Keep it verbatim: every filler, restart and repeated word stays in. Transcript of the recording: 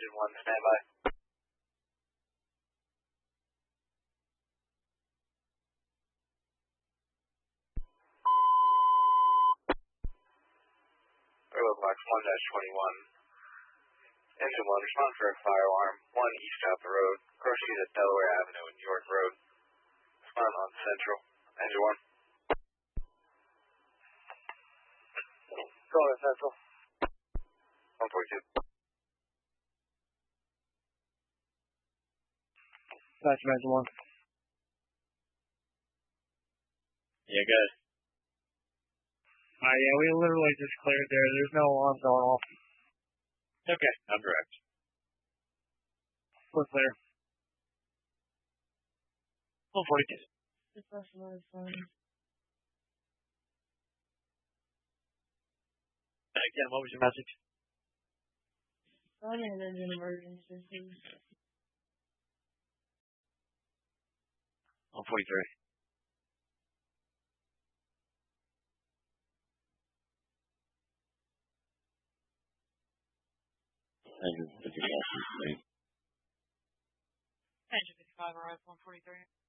Engine one, stand by. Railroad Box one twenty-one. Engine one, respond for a fire alarm. one east out the road. Cross Street at Delaware Avenue and York Road. Respond on Central. Engine one. Go ahead, Central. one forty-two. Gotcha, Engine one. Yeah, good. Uh, yeah, we literally just cleared there. There's no alarms going off. Okay, I'm direct. We're clear. one forty-two. Again, what was your message? I'm in an emergency. one forty-three. Engine fifty-five, arrived one forty-three.